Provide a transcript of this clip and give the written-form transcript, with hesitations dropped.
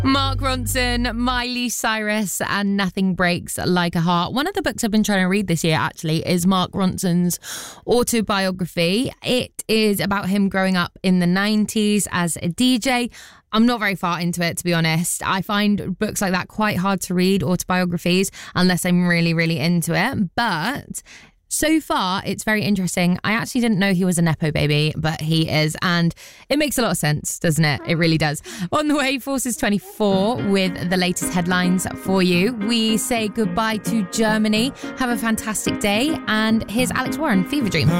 Mark Ronson, Miley Cyrus, and Nothing Breaks Like a Heart. One of the books I've been trying to read this year, actually, is Mark Ronson's autobiography. It is about him growing up in the 90s as a DJ. I'm not very far into it, to be honest. I find books like that quite hard to read, autobiographies, unless I'm really, really into it. But so far, it's very interesting. I actually didn't know he was a Nepo baby, but he is. And it makes a lot of sense, doesn't it? It really does. On the way, Forces 24 with the latest headlines for you. We say goodbye to Germany. Have a fantastic day. And here's Alex Warren, Fever Dream.